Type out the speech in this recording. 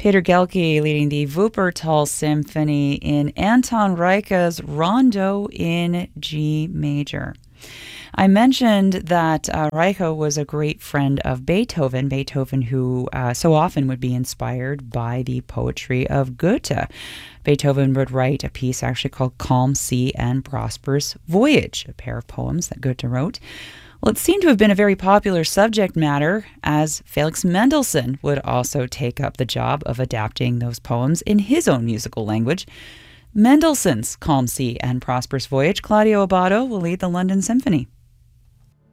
Peter Gelke leading the Wuppertal Symphony in Anton Reicha's Rondo in G major. I mentioned that Reicha was a great friend of Beethoven, who so often would be inspired by the poetry of Goethe. Beethoven would write a piece actually called Calm Sea and Prosperous Voyage, a pair of poems that Goethe wrote. Well, it seemed to have been a very popular subject matter, as Felix Mendelssohn would also take up the job of adapting those poems in his own musical language. Mendelssohn's Calm Sea and Prosperous Voyage, Claudio Abbado will lead the London Symphony.